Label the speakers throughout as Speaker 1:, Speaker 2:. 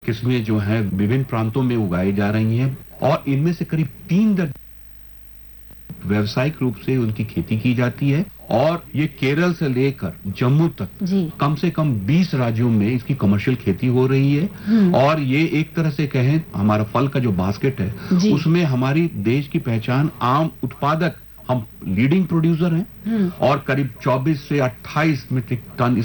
Speaker 1: किस्में जो हैं विभिन्न प्रांतों में उगाई जा रही हैं और इनमें से करीब 3 दर्जन व्यावसायिक रूप से उनकी खेती की जाती है और ये केरल से लेकर जम्मू तक कम से कम 20 राज्यों में इसकी कमर्शियल खेती हो रही है और ये एक तरह से कहें हमारा फल का जो बास्केट है उसमें हमारी देश की पहचान आम उत्पादक हम लीडिंग प्रोड्यूसर हैं और करीब 24 से 28 मीट्रिक टन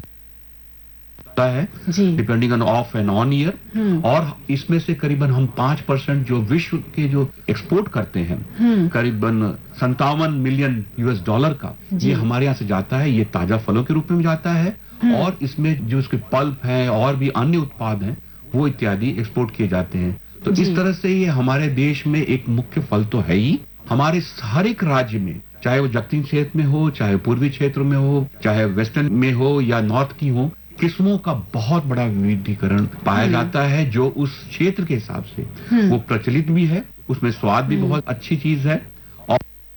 Speaker 1: है depending on off and on year और इसमें से करीबन हम 5% जो विश्व के जो एक्सपोर्ट करते हैं करीबन 57 मिलियन $US का ये हमारे यहाँ से जाता है। ये ताजा फलों के रूप में जाता है और इसमें जो उसके पल्प हैं और भी अन्य उत्पाद हैं वो इत्यादि एक्सपोर्ट किए जाते हैं। तो इस तरह से ये हमारे देश में एक मुख्य फल तो है ही। हमारे हर एक राज्य में चाहे वो दक्षिण क्षेत्र में हो, चाहे पूर्वी क्षेत्र में हो, चाहे वेस्टर्न में हो या नॉर्थ की हो, किस्मों का बहुत बड़ा विविधीकरण पाया जाता है जो उस क्षेत्र के हिसाब से वो प्रचलित भी है, उसमें स्वाद भी बहुत अच्छी चीज है और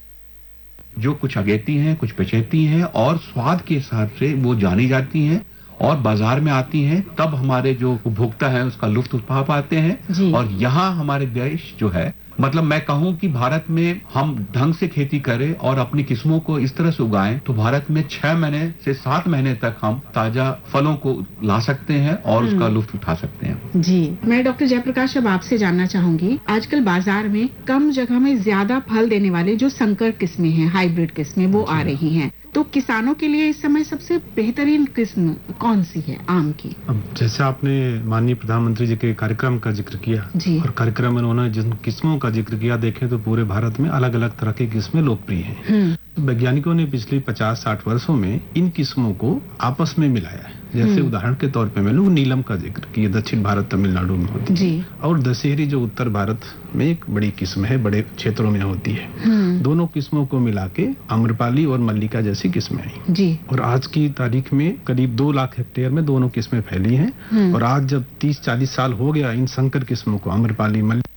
Speaker 1: जो कुछ अगेती हैं, कुछ पचेती हैं और स्वाद के हिसाब से वो जानी जाती हैं और बाजार में आती हैं, तब हमारे जो उपभोक्ता है उसका लुत्फ उठा पाते हैं। और यहाँ हमारे देश जो है मतलब मैं कहूँ कि भारत में हम ढंग से खेती करें और अपनी किस्मों को इस तरह से उगाएं तो भारत में 6 महीने से 7 महीने तक हम ताजा फलों को ला सकते हैं और उसका लुत्फ उठा सकते हैं।
Speaker 2: जी, मैं डॉक्टर जयप्रकाश अब आपसे जानना चाहूंगी, आजकल बाजार में कम जगह में ज्यादा फल देने वाले जो संकर किस्में हैं, हाइब्रिड किस्में वो आ रही हैं, तो किसानों के लिए इस समय सबसे बेहतरीन किस्म कौन सी है आम की?
Speaker 3: अब जैसे आपने माननीय प्रधानमंत्री जी के कार्यक्रम का जिक्र किया और कार्यक्रम में उन्होंने जिन किस्मों का जिक्र किया, देखें तो पूरे भारत में अलग अलग तरह की किस्में लोकप्रिय हैं। वैज्ञानिकों ने पिछले 50-60 वर्षों में इन किस्मों को आपस में मिलाया है। जैसे उदाहरण के तौर पे मैंने नीलम का जिक्र किया, दक्षिण भारत तमिलनाडु में होती है और दशहरी जो उत्तर भारत में एक बड़ी किस्म है, बड़े क्षेत्रों में होती है। दोनों किस्मों को मिला के आम्रपाली और मल्लिका जैसी किस्में आई और आज की तारीख में करीब 2 लाख हेक्टेयर में दोनों किस्में फैली हैं और आज जब 30-40 साल हो गया इन संकर किस्मों को, आम्रपाली मल्लिका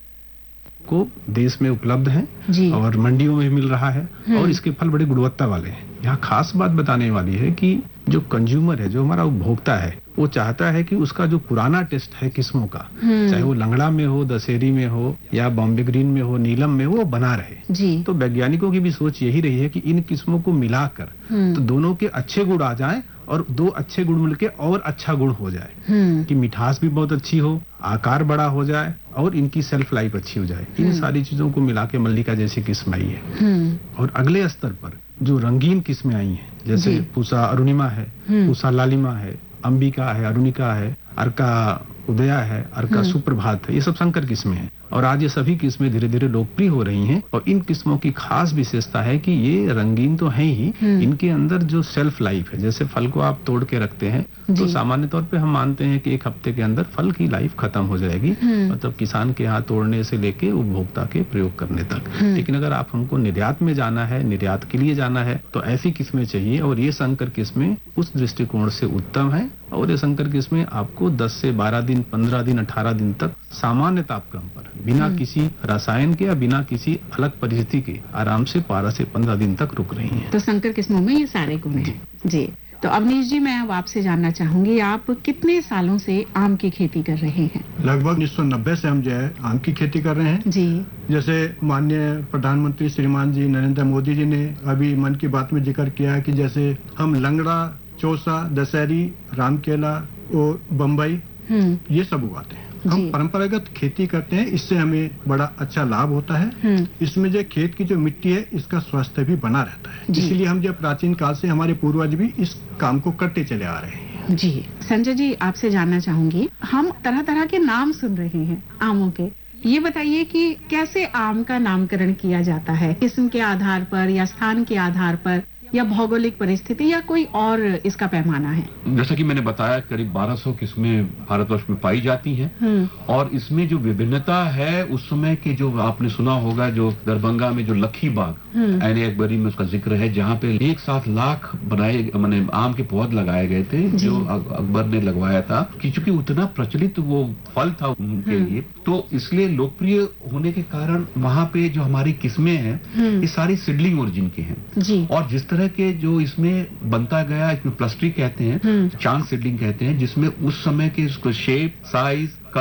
Speaker 3: को देश में उपलब्ध है और मंडियों में मिल रहा है और इसके फल बड़े गुणवत्ता वाले हैं। यहाँ खास बात बताने वाली है कि जो कंज्यूमर है, जो हमारा उपभोक्ता है, वो चाहता है कि उसका जो पुराना टेस्ट है किस्मों का, चाहे वो लंगड़ा में हो, दशहरी में हो या बॉम्बे ग्रीन में हो, नीलम में हो, वो बना रहे। तो वैज्ञानिकों की भी सोच यही रही है कि इन किस्मों को मिलाकर तो दोनों के अच्छे गुण आ जाएं और 2 अच्छे गुण मिलके और अच्छा गुण हो जाए कि मिठास भी बहुत अच्छी हो, आकार बड़ा हो जाए और इनकी सेल्फ लाइफ अच्छी हो जाए। इन सारी चीजों को मिला के मल्लिका जैसी किस्म आई है। और अगले स्तर पर जो रंगीन किस्में आई हैं, जैसे पूसा अरुणिमा है, पूसा लालिमा है, अंबिका है, अरुणिका है, अर्का उदया है, अर्का सुप्रभात है, ये सब संकर किस्में हैं और आज ये सभी किस्में धीरे धीरे लोकप्रिय हो रही हैं। और इन किस्मों की खास विशेषता है कि ये रंगीन तो है ही, इनके अंदर जो सेल्फ लाइफ है, जैसे फल को आप तोड़ के रखते हैं तो सामान्य तौर पे हम मानते हैं कि 1 हफ्ते के अंदर फल की लाइफ खत्म हो जाएगी, मतलब किसान के यहाँ तोड़ने से लेके उपभोक्ता के प्रयोग करने तक। लेकिन अगर आप हमको निर्यात में जाना है, निर्यात के लिए जाना है तो ऐसी किस्में चाहिए और ये संकर किस्में उस दृष्टिकोण से उत्तम है। और ये संकर किस्में आपको 10 से 12 दिन, 15 दिन, 18 दिन तक सामान्य तापक्रम पर बिना किसी रसायन के या बिना किसी अलग परिस्थिति के आराम से 12 से 15 दिन तक रुक रही हैं।
Speaker 2: तो संकर किस्मों में ये सारे गुण हैं। जी, तो अवनीश जी, मैं अब आपसे जानना चाहूंगी, आप कितने सालों से आम की खेती कर रहे हैं?
Speaker 4: लगभग 1990 से हम जो है आम की खेती कर रहे हैं।
Speaker 2: जी, जैसे
Speaker 4: माननीय प्रधानमंत्री श्रीमान जी नरेंद्र मोदी जी ने अभी मन की बात में जिक्र किया है कि जैसे हम लंगड़ा, चौसा, दशहरी, रामकेला और बम्बई ये सब उगाते हैं। हम परंपरागत खेती करते हैं, इससे हमें बड़ा अच्छा लाभ होता है। इसमें जो खेत की जो मिट्टी है इसका स्वास्थ्य भी बना रहता है, इसीलिए हम जो प्राचीन काल से हमारे पूर्वज भी इस काम को करते चले आ रहे हैं।
Speaker 2: जी, संजय जी, आपसे जानना चाहूंगी, हम तरह तरह के नाम सुन रहे हैं आमों के, ये बताइए कि कैसे आम का नामकरण किया जाता है? किस्म के आधार पर या स्थान के आधार पर या भौगोलिक परिस्थिति या कोई और इसका पैमाना है?
Speaker 1: जैसा कि मैंने बताया करीब 1200 किस्में भारतवर्ष में पाई जाती हैं और इसमें जो विभिन्नता है उस समय के जो आपने सुना होगा जो दरभंगा में जो लखी बाग ऐन अकबरी में उसका जिक्र है जहाँ पे एक साथ लाख बनाए माने आम के पौध लगाए गए थे जो अकबर ने लगवाया था कि चूंकि उतना प्रचलित वो फल था उनके लिए तो इसलिए लोकप्रिय होने के कारण वहाँ पे जो हमारी किस्में हैं ये सारी सीडलिंग ओरिजिन की हैं और जिस तरह के जो इसमें बनता गया इसमें प्लस्ट्री कहते हैं चांद सीडलिंग कहते हैं जिसमें उस समय के शेप साइज